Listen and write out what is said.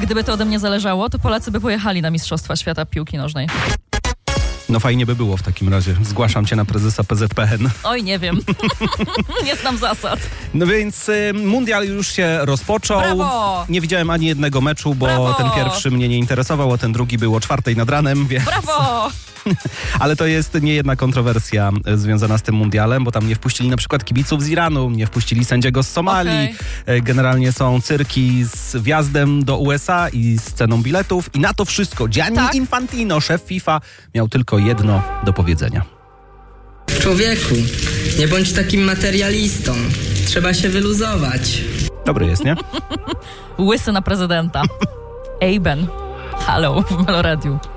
Gdyby to ode mnie zależało, to Polacy by pojechali na Mistrzostwa Świata piłki nożnej. No fajnie by było w takim razie. Zgłaszam cię na prezesa PZPN. Oj, nie wiem. Nie znam zasad. No więc mundial już się rozpoczął. Brawo! Nie widziałem ani jednego meczu, bo Brawo! ten pierwszy mnie nie interesował, a ten drugi był o 4:00 nad ranem, więc... Brawo! Ale to jest nie jedna kontrowersja związana z tym mundialem, bo tam nie wpuścili na przykład kibiców z Iranu, nie wpuścili sędziego z Somalii. Generalnie są cyrki z wjazdem do USA i z ceną biletów. I na to wszystko Gianni Infantino, szef FIFA, miał tylko jedno do powiedzenia. Człowieku, nie bądź takim materialistą. Trzeba się wyluzować. Dobry jest, nie? Łysy na prezydenta. Aben. Halo w Meloradiu.